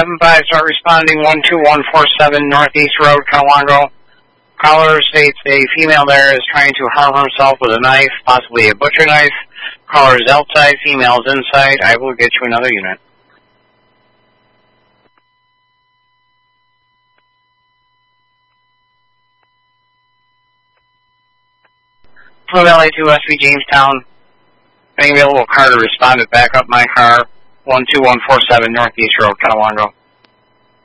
75, start responding 12147 Northeast Road, Conewango. Caller states a female there is trying to harm herself with a knife, possibly a butcher knife. Caller is outside, female is inside. I will get you another unit. From LA2 SV Jamestown, being available car to respond to back up my car, 12147 Northeast Road, Conewango.